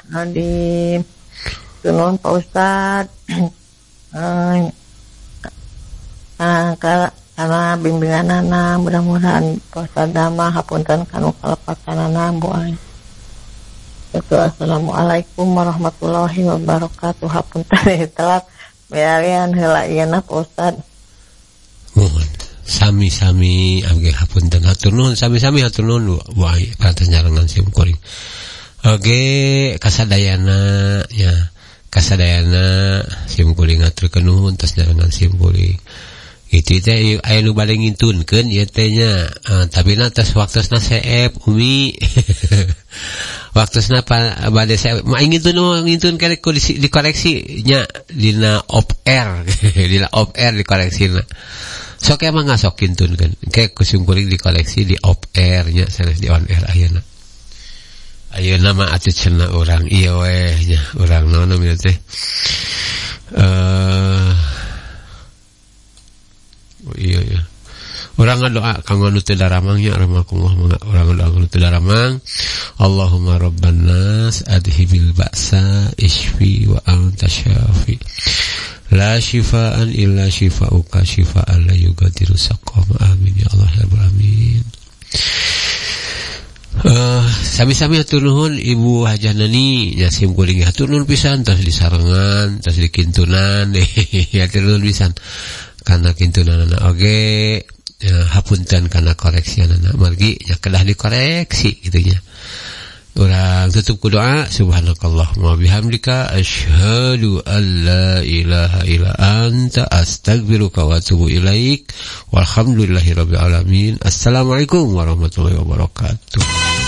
di tunun Pak Ustad karena bimbinganana mudah-mudahan Pak Ustad dama hapunten kanu kalepatanana buai. Assalamualaikum warahmatullahi wabarakatuh. Hapunten telat bearian heula ieu Pak Ustad. Sami-sami abge hapunten hatur nuhun sami-sami hatur nuhun buai pantes nyarengan sim kuring. Oke, kasadayana sim kuring ngaturkeun nuhun tos nyarengan sim kuring. Itu teh aya nu bade ngintunkeun ieu teh nya, tapi na tos waktosna seep umi. Waktosna bade seep, mah ngintun kare dikoreksi nya dina off air, dina off air dikoreksina. Sok emang ngasok ngintunkeun, ke sim kuring dikoreksi di off air nya sanes di on air ayeuna. Ayeuna mah atuh cenah urang ieu we nya, urang naon namanya teh. Iya. Urang ngadoa kanggo anu teu daramang nya rahmakumullah mangga urang ngadoa anu teu daramang. Allahumma rabban nas adhibil ba'sa ishfi wa anta syafi. La shifaan illa shifauka shifaan la yughadiru saqama. Amin ya Allah ya rabbal alamin. Sami-sami hatur nuhun Ibu Hajah Nani nya sim kuring hatur nuhun pisan tos disarengan tos dikintunan hatur nuhun pisan kana kintunanana oge hapunten kana koreksianana margi nya kedah dikoreksi kitu nya. Urang tutup ku doa subhanakallahumma bihamdika asyhadu an la ilaha illa anta astaghfiruka wa atubu ilaik walhamdulillahirabbil alamin. Assalamualaikum warahmatullahi wabarakatuh.